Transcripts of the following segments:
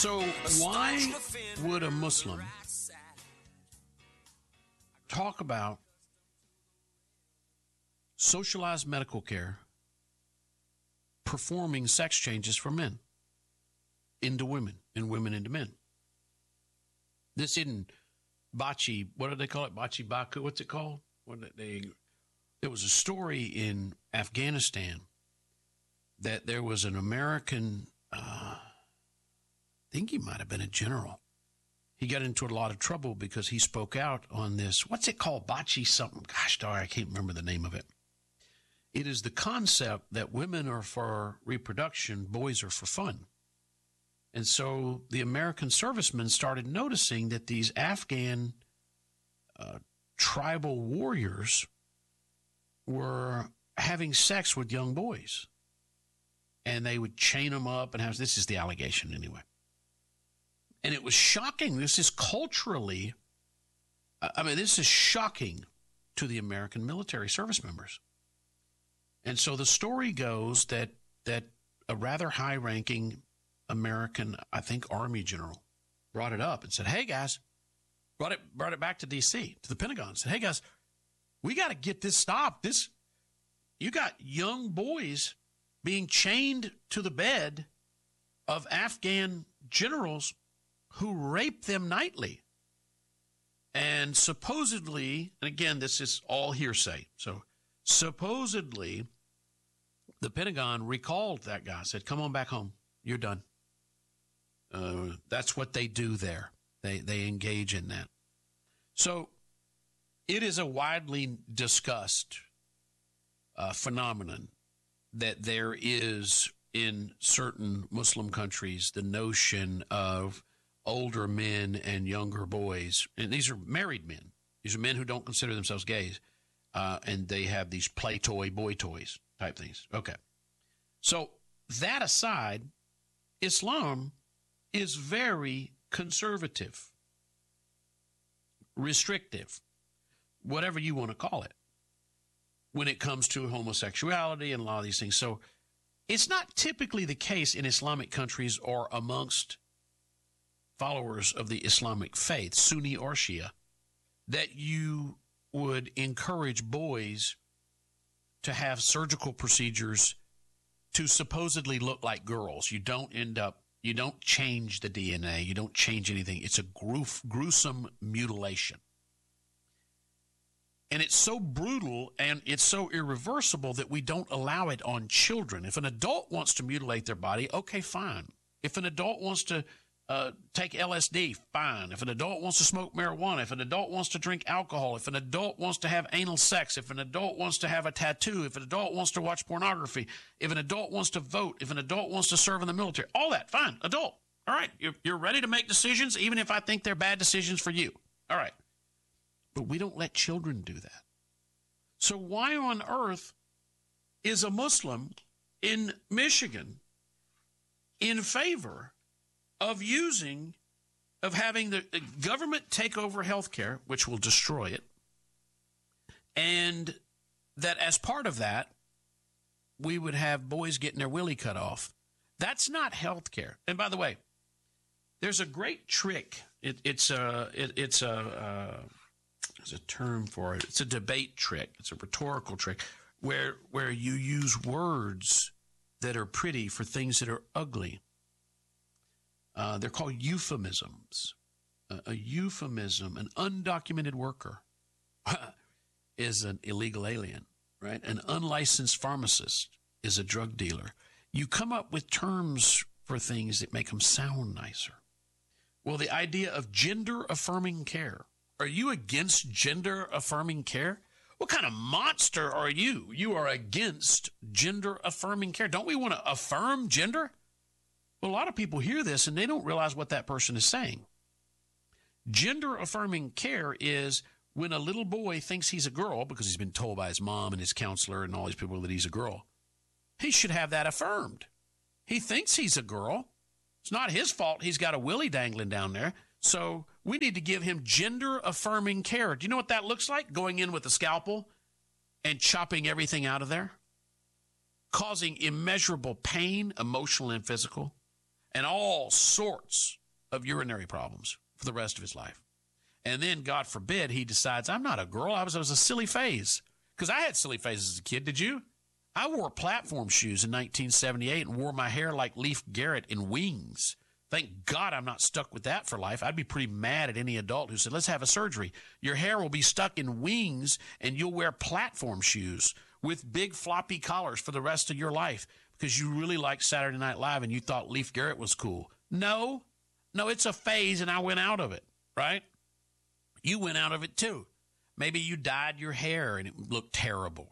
So why would a Muslim talk about socialized medical care performing sex changes for men into women and women into men? This isn't Bachi, what do they call it? Bachi Baku, what's it called? There was a story in Afghanistan that there was an American, I think he might have been a general. He got into a lot of trouble because he spoke out on this. What's it called? Bachi something. Gosh darn, I can't remember the name of it. It is the concept that women are for reproduction, boys are for fun. And so the American servicemen started noticing that these Afghan tribal warriors were having sex with young boys. And they would chain them up and have, this is the allegation anyway. And it was shocking. This is culturally, this is shocking to the American military service members. And so the story goes that a rather high-ranking American, I think, Army general brought it up and said, hey, guys, brought it back to D.C., to the Pentagon, said, hey, guys, we got to get this stopped. You got young boys being chained to the bed of Afghan generals who rape them nightly. And supposedly, and again, this is all hearsay, so supposedly the Pentagon recalled that guy, said, come on back home. You're done. That's what they do there. They engage in that. So it is a widely discussed phenomenon that there is in certain Muslim countries the notion of older men and younger boys. And these are married men. These are men who don't consider themselves gays. And they have these play toy, boy toys type things. Okay. So that aside, Islam is very conservative, restrictive, whatever you want to call it, when it comes to homosexuality and a lot of these things. So it's not typically the case in Islamic countries or amongst followers of the Islamic faith, Sunni or Shia, that you would encourage boys to have surgical procedures to supposedly look like girls. You don't change the DNA. You don't change anything. It's a gruesome mutilation. And it's so brutal and it's so irreversible that we don't allow it on children. If an adult wants to mutilate their body, okay, fine. If an adult wants to take LSD, fine. If an adult wants to smoke marijuana, if an adult wants to drink alcohol, if an adult wants to have anal sex, if an adult wants to have a tattoo, if an adult wants to watch pornography, if an adult wants to vote, if an adult wants to serve in the military, all that, fine, adult. All right, you're ready to make decisions, even if I think they're bad decisions for you. All right. But we don't let children do that. So why on earth is a Muslim in Michigan in favor of having the government take over health care, which will destroy it, and that as part of that, we would have boys getting their willy cut off? That's not health care. And by the way, there's a great trick. It's a term for it. It's a debate trick. It's a rhetorical trick where you use words that are pretty for things that are ugly. They're called euphemisms. A euphemism, an undocumented worker is an illegal alien, right? An unlicensed pharmacist is a drug dealer. You come up with terms for things that make them sound nicer. Well, the idea of gender-affirming care. Are you against gender-affirming care? What kind of monster are you? You are against gender-affirming care. Don't we want to affirm gender? Well, a lot of people hear this and they don't realize what that person is saying. Gender-affirming care is when a little boy thinks he's a girl because he's been told by his mom and his counselor and all these people that he's a girl. He should have that affirmed. He thinks he's a girl. It's not his fault he's got a willy dangling down there. So we need to give him gender-affirming care. Do you know what that looks like? Going in with a scalpel and chopping everything out of there, causing immeasurable pain, emotional and physical, and all sorts of urinary problems for the rest of his life. And then, God forbid, he decides, I'm not a girl. I was a silly phase. Because I had silly phases as a kid. Did you? I wore platform shoes in 1978 and wore my hair like Leif Garrett in Wings. Thank God I'm not stuck with that for life. I'd be pretty mad at any adult who said, let's have a surgery. Your hair will be stuck in Wings and you'll wear platform shoes with big floppy collars for the rest of your life because you really liked Saturday Night Live and you thought Leif Garrett was cool. No, it's a phase and I went out of it, right? You went out of it too. Maybe you dyed your hair and it looked terrible.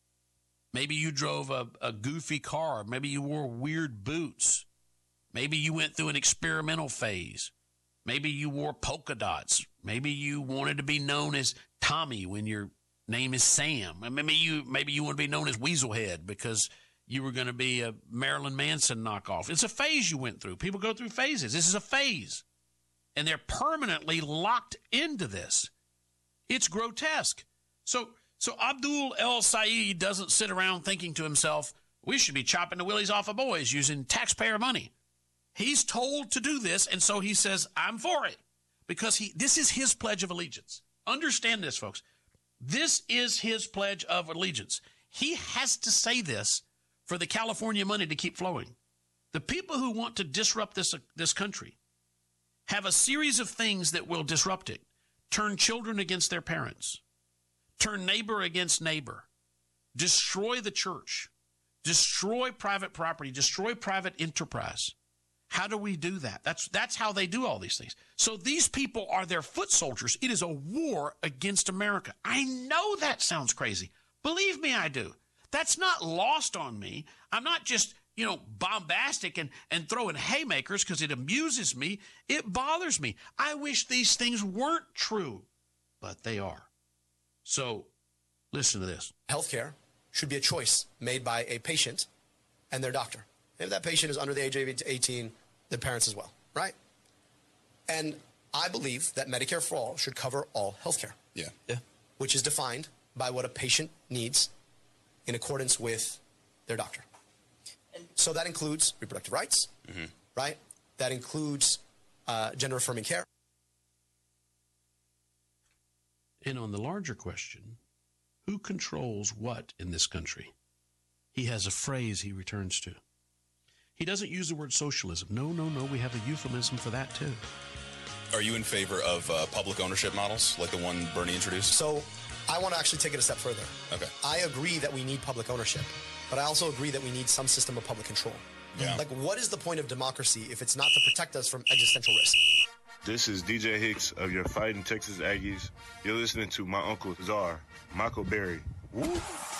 Maybe you drove a goofy car. Maybe you wore weird boots. Maybe you went through an experimental phase. Maybe you wore polka dots. Maybe you wanted to be known as Tommy when your name is Sam. Maybe you want to be known as Weaselhead because you were going to be a Marilyn Manson knockoff. It's a phase you went through. People go through phases. This is a phase. And they're permanently locked into this. It's grotesque. So Abdul El-Sayed doesn't sit around thinking to himself, we should be chopping the willies off of boys using taxpayer money. He's told to do this, and so he says, I'm for it. Because this is his pledge of allegiance. Understand this, folks. This is his pledge of allegiance. He has to say this for the California money to keep flowing. The people who want to disrupt this country have a series of things that will disrupt it. Turn children against their parents. Turn neighbor against neighbor. Destroy the church. Destroy private property. Destroy private enterprise. How do we do that? That's how they do all these things. So these people are their foot soldiers. It is a war against America. I know that sounds crazy. Believe me, I do. That's not lost on me. I'm not just, bombastic and throwing haymakers because it amuses me. It bothers me. I wish these things weren't true, but they are. So listen to this. Healthcare should be a choice made by a patient and their doctor. If that patient is under the age of 18, the parents as well, right? And I believe that Medicare for All should cover all healthcare. Yeah. Which is defined by what a patient needs in accordance with their doctor. So that includes reproductive rights, right? That includes gender-affirming care. And on the larger question, who controls what in this country? He has a phrase he returns to. He doesn't use the word socialism. No, we have a euphemism for that too. Are you in favor of public ownership models like the one Bernie introduced? So I want to actually take it a step further. Okay. I agree that we need public ownership, but I also agree that we need some system of public control. Yeah. Like, what is the point of democracy if it's not to protect us from existential risk? This is DJ Hicks of your Fighting Texas Aggies. You're listening to my Uncle Czar, Michael Berry. Woo!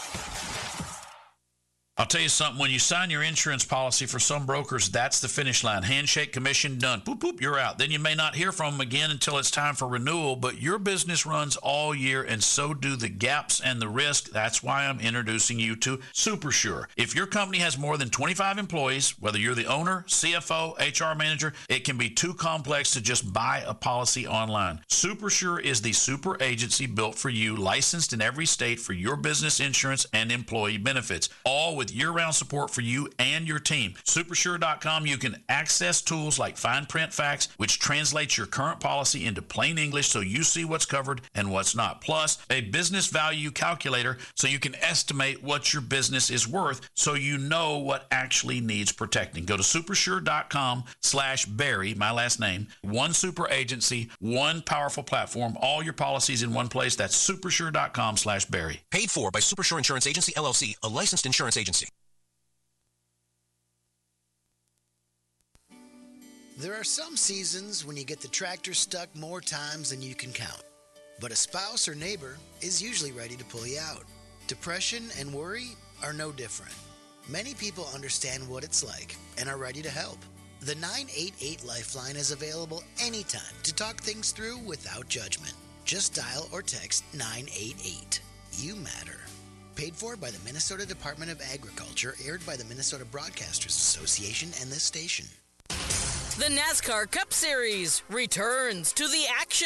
I'll tell you something. When you sign your insurance policy for some brokers, that's the finish line. Handshake, commission, done. Boop, boop, you're out. Then you may not hear from them again until it's time for renewal, but your business runs all year, and so do the gaps and the risk. That's why I'm introducing you to SuperSure. If your company has more than 25 employees, whether you're the owner, CFO, HR manager, it can be too complex to just buy a policy online. SuperSure is the super agency built for you, licensed in every state for your business insurance and employee benefits, all with year-round support for you and your team. Supersure.com, you can access tools like Fine Print Facts, which translates your current policy into plain English so you see what's covered and what's not. Plus, a business value calculator so you can estimate what your business is worth so you know what actually needs protecting. Go to supersure.com/Barry, my last name. One super agency, one powerful platform, all your policies in one place. That's supersure.com/Barry. Paid for by Supersure Insurance Agency, LLC, a licensed insurance agency. There are some seasons when you get the tractor stuck more times than you can count. But a spouse or neighbor is usually ready to pull you out. Depression and worry are no different. Many people understand what it's like and are ready to help. The 988 Lifeline is available anytime to talk things through without judgment. Just dial or text 988. You matter. Paid for by the Minnesota Department of Agriculture, aired by the Minnesota Broadcasters Association and this station. The NASCAR Cup Series returns to the action.